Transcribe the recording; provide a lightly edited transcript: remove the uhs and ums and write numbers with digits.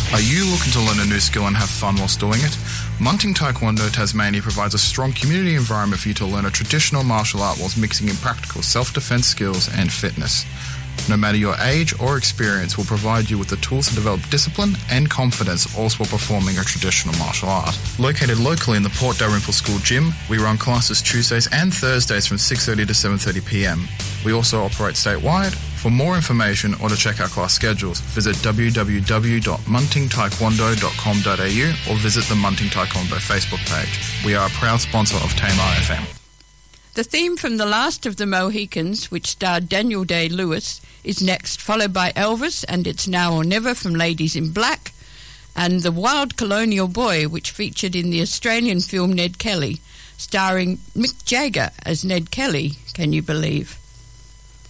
Are you looking to learn a new skill and have fun whilst doing it? Munting Taekwondo Tasmania provides a strong community environment for you to learn a traditional martial art whilst mixing in practical self-defense skills and fitness. No matter your age or experience, we'll provide you with the tools to develop discipline and confidence also while performing a traditional martial art. Located locally in the Port Dalrymple School Gym, we run classes Tuesdays and Thursdays from 6:30 to 7:30pm. We also operate statewide. For more information or to check our class schedules, visit www.muntingtaekwondo.com.au or visit the Munting Taekwondo Facebook page. We are a proud sponsor of Tamar FM. The theme from The Last of the Mohicans, which starred Daniel Day-Lewis, is next, followed by Elvis and It's Now or Never from Ladies in Black, and The Wild Colonial Boy, which featured in the Australian film Ned Kelly, starring Mick Jagger as Ned Kelly, can you believe?